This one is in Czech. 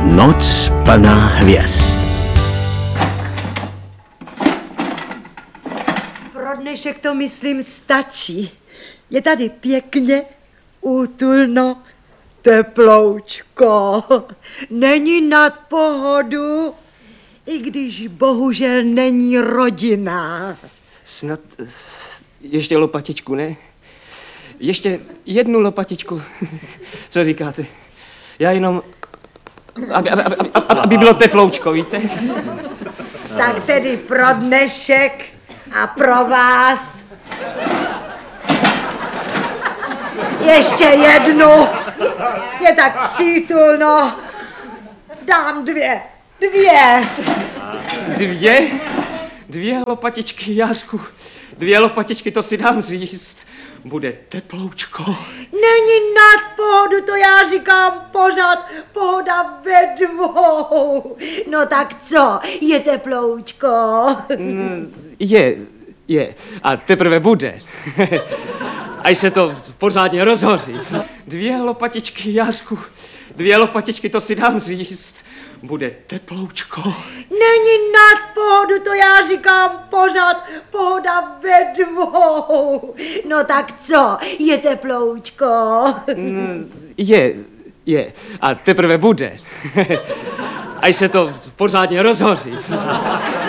Noc plná hvězd. Pro dnešek to, myslím, stačí. Je tady pěkně, útulno, teploučko. Není nad pohodu, i když bohužel není rodina. Snad ještě lopatičku, ne? Ještě jednu lopatičku. Co říkáte? Já jenom... Aby bylo teploučko, víte? Tak tedy pro dnešek a pro vás ještě jednu. Je tak přítulno. Dám dvě. Dvě lopatičky, Jářku. 2 lopatičky, to si dám říct. Bude teploučko. Není nad pohodu, to já říkám pořád, pohoda ve 2. No tak co, je teploučko? Je. A teprve bude. Až se to pořádně rozhoří. 2 lopatičky, Jářku. 2 lopatičky, to si dám říct. Bude teploučko. Není nad pohodu, to já říkám pořád, pohoda ve 2. No tak co, je teploučko? Je. A teprve bude. Až se to pořádně rozhoří.